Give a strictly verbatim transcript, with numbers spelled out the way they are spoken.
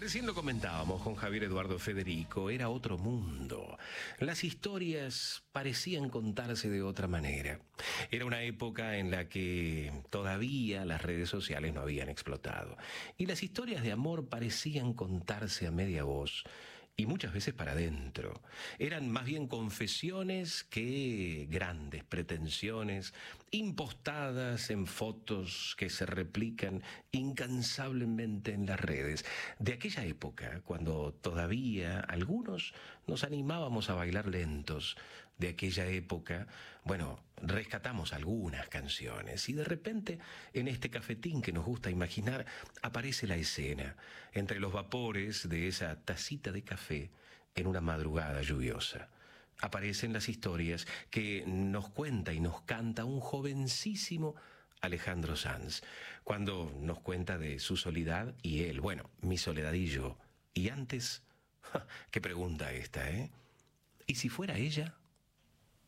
Recién lo comentábamos con Javier Eduardo Federico, era otro mundo. Las historias parecían contarse de otra manera. Era una época en la que todavía las redes sociales no habían explotado. Y las historias de amor parecían contarse a media voz. Y muchas veces para adentro. Eran más bien confesiones que grandes pretensiones, impostadas en fotos que se replican incansablemente en las redes. De aquella época, cuando todavía algunos nos animábamos a bailar lentos. De aquella época, bueno, rescatamos algunas canciones y de repente, en este cafetín que nos gusta imaginar, aparece la escena, entre los vapores de esa tacita de café en una madrugada lluviosa. Aparecen las historias que nos cuenta y nos canta un jovencísimo Alejandro Sanz, cuando nos cuenta de su soledad y él, bueno, mi soledad y yo. Y antes, ¡ja! Qué pregunta esta, ¿eh? ¿Y si fuera ella?